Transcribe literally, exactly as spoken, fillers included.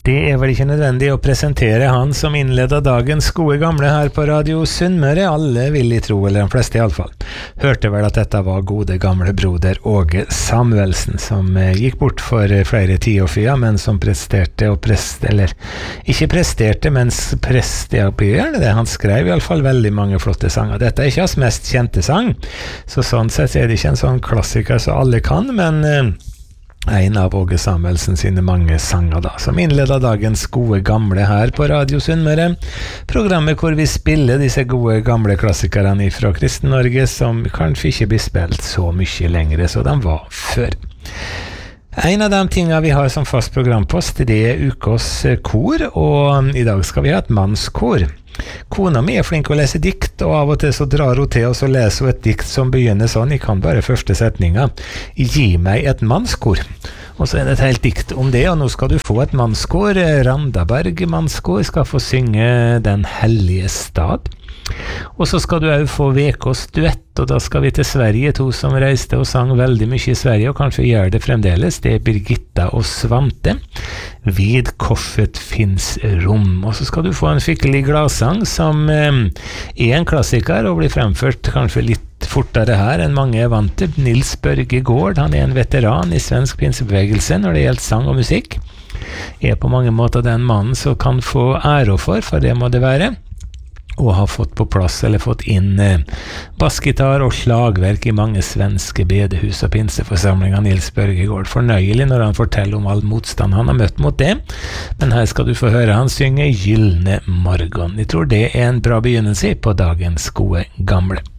Det er vel ikke nødvendig å presentere han som innledet dagens gode gamle her på Radio Sunnmøre. Alle vil I tro, eller de fleste I alle fall. Hørte vel at dette var gode gamle broder Åge Samuelsen, som gikk bort for flere tiårfia, men som presterte og prest, eller ikke presterte, men preste, ja, det. Han skrev I alle fall veldig mange flotte sanger. Dette er ikke hans mest kjente sang, så sånn sett er det ikke en sånn klassiker som alle kan, men en av Åge Samuelsen sine mange sanger da, som innledet dagens gode gamle her på Radio Sunnmøre, programmet hvor vi spiller disse gode gamle klassikerne fra Kristen-Norge, som kanskje ikke blir spilt så mye lengre så de var før. En av de tingene vi har som fast programpost, det er ukos kor, og I dag skal vi ha et mannskor. Kona mi er flink å lese dikt, og av og til så drar hun til og så leser hun et dikt som begynner sånn, jeg kan bare første setninga, gi meg et mannskor. Og så er det et helt dikt om det, og nå skal du få et mannskor, Randaberg mannskor skal få synge Den hellige stad. Og så skal du også få Vekås duett, og da skal vi til Sverige, to som reiste og sang veldig mye I Sverige, og kanskje gjør det fremdeles. Det er Birgitta og Svante. Vid korset finns rom. Og så skal du få en skikkelig gladsang som eh, er en klassiker og blir fremført kanskje litt fortere her enn mange er vant til. Nils Børge Gård, han er en veteran I svensk pinsebevegelse når det gjelder sang og musikk. Er på mange måter den mannen som kan få ære for, for det må det være. Og har fått på plass eller fått inn eh, bassgitar og slagverk I mange svenske bedehus og pinseforsamlinger. Nils Børgegård fornøyelig når han forteller om all motstand han har møtt mot det, men her skal du få høre han synge Gyllene morgon. Jeg tror det er en bra begynnelse på dagens gode gamle.